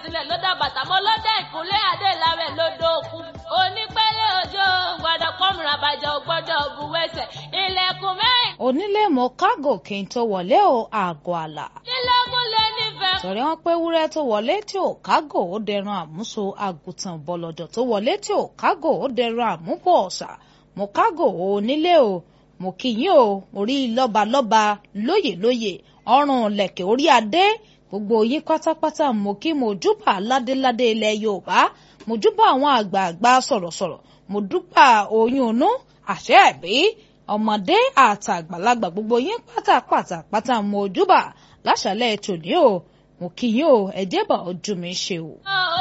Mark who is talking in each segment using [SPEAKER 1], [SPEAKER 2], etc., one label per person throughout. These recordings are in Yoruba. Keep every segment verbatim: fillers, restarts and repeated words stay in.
[SPEAKER 1] sílẹ̀ ló dá bàtà mọ́ lọ́dẹ ìkúnlẹ̀ adéláwẹ̀ lódò òkú onípẹ́lẹ́ òjò gbọ́dọ̀ pọ́nmùrà bàjẹ́ ògbọ́dọ̀ buwẹ́sẹ̀ ilẹ̀kùn mẹ́rin.
[SPEAKER 2] onílé mo kágò kí n tó wọlé o àgọ́ àlà.
[SPEAKER 1] ilẹ̀kùn lé nífẹ̀ẹ́.
[SPEAKER 2] sọ̀rọ̀ wọn pé wúrẹ́ tó wọlé tí ò kágò ó dẹran àmúso àgùntàn bọ̀lọ̀jọ̀ tó wọlé tí ò kágò ó dẹran àmúbọ̀ ọ̀sà mo kágò o onílé o mo kí yín o orí lọ́balọ́ba lóyè lóyè ọrùn lẹ̀kẹ̀ orí adé gbogbo yín pátápátá mo kí mo júbà ládéládé ilẹ̀ yorùbá mo júbà àwọn àgbààgbà sọ̀rọ̀sọ̀rọ̀ mo dúpà oyún inú àṣẹ ẹ̀bí ọmọdé àtàgbàlagbà gbogbo yín pátápátá pátá mo júbà láṣálẹ́ tòní o mo kí yín o ẹ̀jẹ̀ bá ojú mi ṣe o.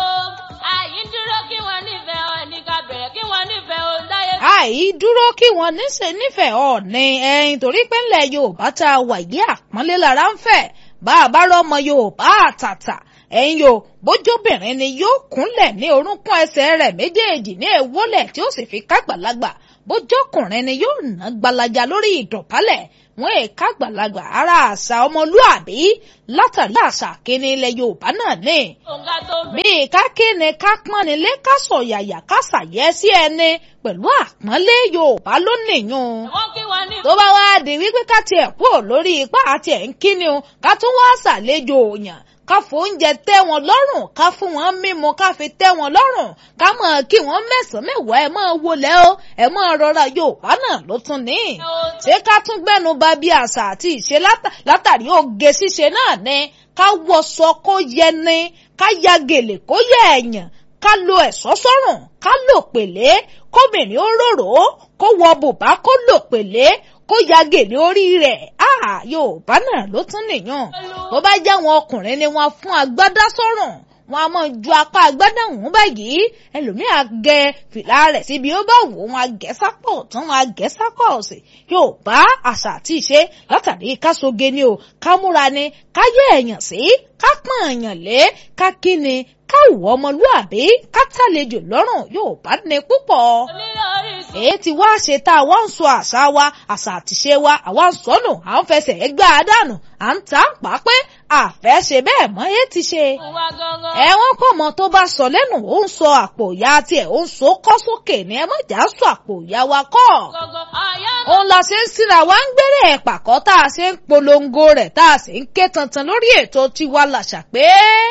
[SPEAKER 1] àyí dúró kí wọ́n nífẹ̀ẹ́ ọ ní ká bẹ̀rẹ̀ kí wọ́n nífẹ̀ẹ́ ọ láyé.
[SPEAKER 2] àyí dúró kí wọ́n níṣẹ́ nífẹ̀ẹ́ ọ̀ọ́ni ẹ̀yìn torí pé ńlẹ̀ yorùbá tá a wà yí àpọ́nlé lára ń fẹ́ bá a bá rọ́mọ yorùbá àtàtà ẹ̀yin yo bójóbìnrin ni yóò kúnlẹ̀ ní orúnkún ẹsẹ̀ rẹ̀ méjèèjì ní èwólẹ̀ tí ó sì fi kágbàlagbà bójókùnrin ni yóò ná gbalaja lórí ìdọ̀bálẹ̀ wọn èka gbàlagbà ara àṣà ọmọlúàbí látàrí àṣà kíni ilẹ̀ yorùbá náà ní. bíi kákíni ká pọ́nilé ká sọ̀yàyà ká ṣàyẹ́ sí ẹni pẹ̀lú àpọ́nlé yorùbá ló nìyún. tó bá wá di wípé ká tiẹ̀ kúrò lórí ipá àti ẹ̀ ń kíni o ká tún wá ṣàlejò òyàn ká fóúnjẹ tẹ́ wọn lọ́rùn ká fún wọn mímu ká fi tẹ́ wọn lọ́rùn ká mọ̀ kí wọ́n mẹ́sàn-án mẹ́wàá ẹ̀ mọ́ wọlé o ẹ̀ mọ́ rọra yorùbá náà ló tún ní. ṣé ká tún gbẹ́nu bà bí àṣà àti ìṣe látàrí oge ṣíṣe náà ni ká wọṣọ kó yẹ ni ká ya gèlè kó yẹ ẹ̀yàn ká lo ẹ̀ṣọ́ sọ́rùn ká lò pèlé kóbìnrin ó rorò kó wọ bùbá kó lò pèlé kó ya gèlè orí rẹ̀ áà yorùbá náà ló tún nìyàn bó bá jẹ́ àwọn ọkùnrin ni wọ́n fún agbádá sọ́rùn wọn a máa ju apá agbádá ọ̀hún báyìí ẹlòmíà gẹ fìlà rẹ̀ síbi ó bá wò wọn agẹ́ sápọ̀ tán wọn agẹ́ sápọ̀ òsì yorùbá àṣà àti ìṣe látàrí ká soge ni o ká múra ni ká yẹ èèyàn sí ká pọ́n èèyàn lé ká kí ni ká wù ọmọlúàbí ká tàlejò lọ́rùn yorùbá ní púpọ̀. èyí tí wá ṣe tá a wá ń sọ àṣà wa àṣà àtìṣe wa àwa ń sọnù à ń fẹsẹ̀ ẹgbẹ́ àdánù à ń ta pa pé àfẹ́ ṣe bẹ́ẹ̀ mọ́ èyí ti ṣe. ẹ̀wọ̀n kọ́ mọ tó bá sọ lẹ́nu ó ń sọ àpò ìyá tiẹ̀ ó ń so kọ́ sókè ní ẹ má jà sọ àpò ìyá wa kọ́. òun la ṣe ń síra wa ń gbére ẹ̀pàkọ́ tá a ṣe ń polongo rẹ̀ tá a sì ń ké tantan lórí ètò tiwa làṣà pé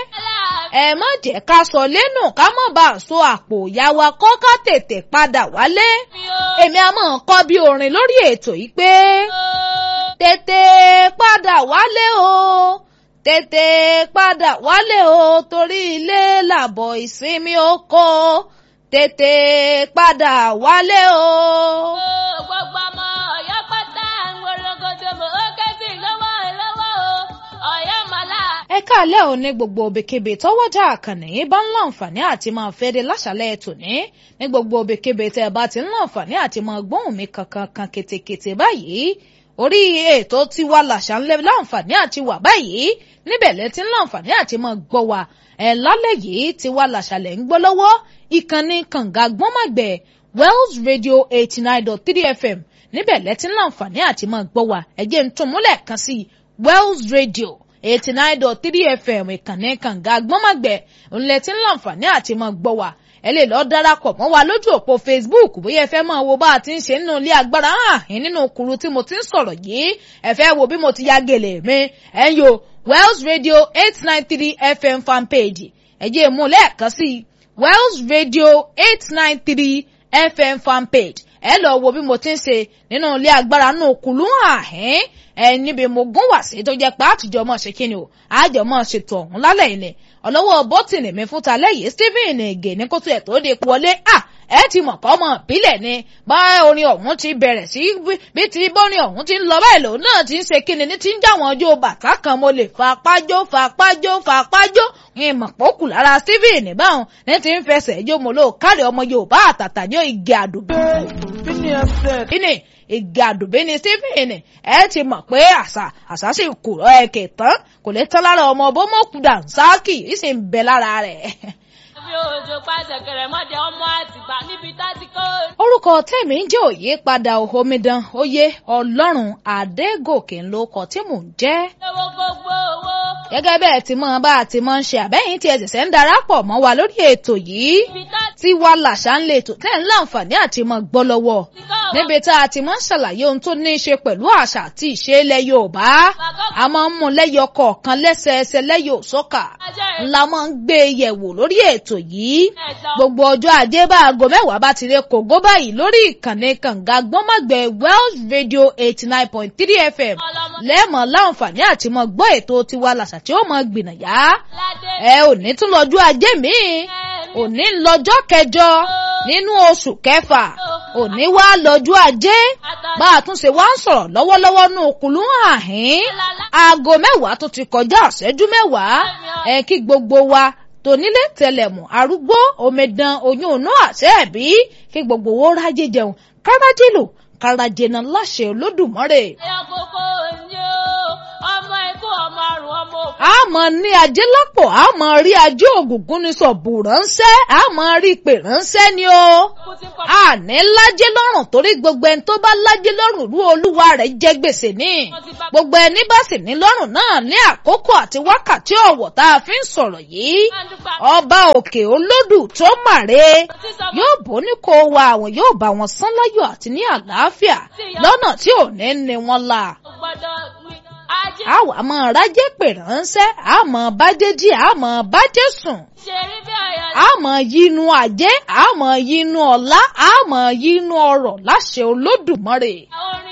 [SPEAKER 2] ẹ má jẹ́ ká sọ lẹ́nu ká mọ̀ bá a so àpò ìyá wa kọ́ ká tètè padà wálé. èmi a máa kọ́ bí orin lórí ètò yìí pé tètè padà wálé o tètè padà wálé o torí ilé làbọ̀ ìsinmi oko tètè padà wálé o.
[SPEAKER 1] gbogbo ọmọ ọ̀yọ́ pátá ń gbọ́dọ̀gbọ́dọ̀ mọ́ ó kẹ́sì lọ́wọ́ lọ́wọ́ o ọ̀yọ́ mọ́lá.
[SPEAKER 2] ẹ káàlẹ́ ò ní gbogbo òbèkebè tọ́wọ́jà àkànnì bá ń láǹfààní àti máa fẹ́ de láṣàlẹ̀ tòní ní gbogbo òbèkebè tẹ́ ẹ bá ti ń láǹfààní àti máa gbóhùn mi kankan kan ketekete báyìí orí ètò tiwa làṣà ń lẹ láǹfààní àti wà báyìí níbẹ̀ lẹ ti ń láǹfààní àti máa gbọ́ wa ẹ̀ lálẹ́ yìí tiwa làṣà lẹ̀ ń gbọ́ lọ́wọ́ ìkànnì kànga gbọ́mọ̀gbẹ̀ Wells Radio eighty nine dot three F M níbẹ̀ lẹ ti ń láǹfààní àti máa gbọ́ wa ẹ̀jẹ̀ ń tún múlẹ̀ kan sí Wells Radio eighty nine dot three F M ìkànnì kànga gbọ́mọ̀gbẹ̀ ńlẹ̀ ti ń láǹfààní àti máa gbọ́ wa ẹ lè lọ darapọ̀ mọ́ wa lójú òpó Facebook bóyá ẹ fẹ́ máa wo bá a ti ń ṣe nínú ilé agbára hàn nínú kuru tí mo ti ń sọ̀rọ̀ yìí ẹ fẹ́ wo bí mo ti ya gèlè mi ẹ ń yo Wells Radio eight nine three F M fan page ẹ jẹ́ mú lẹ́ẹ̀kan sí Wells Radio eight nine three F M fan page ẹ lọ wo bí mo ti ń ṣe nínú ilé agbára nínú kùlù hàn ẹ níbi mo gún wá sí tó jẹ́ pé àtijọ́ mọ̀ ṣe kíni o àjọ mọ̀ ṣètò ọ̀hún lálẹ́ ilẹ̀ ọlọ́wọ́ bọ́tìnì mi fún talẹ́ yìí Stephen Ege ní kótó ẹ̀ tó dé wọlé à ẹ ti mọ̀ kọ́ mọ̀ bílẹ̀ ni bá orin ọ̀hún ti bẹ̀rẹ̀ sí bí ti bórin ọ̀hún ti ń lọ báyìí lòun náà ti ń ṣe kíni ní ti ń já wọn jó bàtà kan mo lè fa pájó fa pájó fa pájó ìmọ̀ pọ́kù lára Stephen báwọn ní ti ń fẹsẹ̀ jó mo lò kárí ọmọ Yorùbá àtàtà ní Ige àdùbí Ige àdùbí ni Stephen ẹ ti mọ̀ pé àṣà àṣà sì kùrọ̀ ẹ̀kẹ́ tán kò lè tán lára ọmọ bó mọ̀ kú dànsákì ìsìn ń bẹ lára rẹ̀.
[SPEAKER 1] fi òjò pàṣẹ kẹrẹmọdé ọmọ àtìgbà níbi tá ti kó.
[SPEAKER 2] orúkọ tèmi ń jẹ́ òye padà omidan oyè ọlọ́run adégòkè ló kọ tí mò ń jẹ́.
[SPEAKER 1] owó gbogbo owó.
[SPEAKER 2] gẹ́gẹ́ bẹ́ẹ̀ tí mọ̀ bá a ti mọ̀ ń ṣe àbẹ́yìn tí ẹ ṣẹ̀ṣẹ̀ ń darapọ̀ mọ́ wa lórí ètò yìí tí wà làṣà ń lè tò tẹ́ ń láǹfààní àti mọ̀ gbọ́ lọ́wọ́ níbi tá a ti mọ̀ ń ṣàlàyé ohun tó ní í ṣe pẹ̀lú àṣà àti ìṣe ilẹ̀ Yorùbá a máa ń mú lẹ́yọ kọ̀ọ̀kan lẹ́sẹẹsẹ lẹ́yọ sọ́kà ńlá máa ń gbé e yẹ̀wò lórí ètò yìí gbogbo ọjọ́ ajé bá aago mẹ́wàá bá ti ré kògó báyìí lórí ìkànnì kànga gbọ́nmágbẹ́ Wells Radio eighty nine point three F M lẹ́ẹ̀mọ̀ láǹfààní àti mọ̀ gbọ́ ètò tiwa làṣà tí ó mọ̀ gbìnàyà ẹ ò ní tún lọ́jọ́ ajé míì òní lọ́jọ́ kẹjọ nínú oṣù kẹfà òní wá lọ́jọ́ ajé bá a tún ṣe wá ń sọ̀rọ̀ lọ́wọ́lọ́wọ́ nù kùlú àhín aago mẹ́wàá tó ti kọjá ìṣẹ́jú mẹ́wàá ẹ kí gbogbo wa tonílé tẹlẹ̀mù arúgbó omidan oyún ònú àṣẹ ẹ̀bí kí gbogbo wo rájẹ jẹun kárájẹ lò kárájẹ náà láṣẹ Olódùmarè.
[SPEAKER 1] ẹyọ kókó ni ó ọmọ ikú ọmọ àrùn ọmọ òkú.
[SPEAKER 2] a mọ̀ ní ajé lápò a mọ̀ rí ajé ògùngún ní sọ̀bù ránṣẹ́ a mọ̀ rí pè ránṣẹ́ ni o. a ní lájé lọ́rùn torí gbogbo ẹni tó bá lájé lọ́rùn rú olúwa rẹ̀ jẹ́ gbèsè ní. gbogbo ẹni bá sì ní lọ́rùn náà ní àkókò àti wákàtí ọ̀wọ̀ tá a fi ń sọ̀rọ̀ yìí. ọba òkè olódù tó màre yóò bó ní kó wa àwọn yóò bá wọn sán láyọ̀ àti ní àlàáfíà lọ́nà tí ò ní ní wọn la. àwa máa rájé pè ránṣẹ́ àmọ́ bájé jí àmọ́ bájé sùn àmọ́ yínú ajé àmọ́ yínú ọlá àmọ́ yínú ọrọ̀ láṣẹ Olódùmarè.